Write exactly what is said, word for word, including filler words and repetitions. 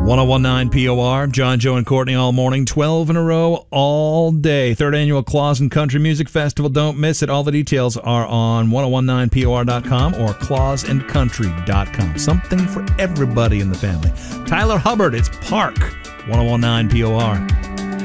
ten nineteen P O R, John, Joe, and Courtney all morning, twelve in a row, all day. Third annual Claus and Country Music Festival. Don't miss it. All the details are on ten nineteen P O R dot com or claus and country dot com. Something for everybody in the family. Tyler Hubbard, it's Park, ten nineteen P O R.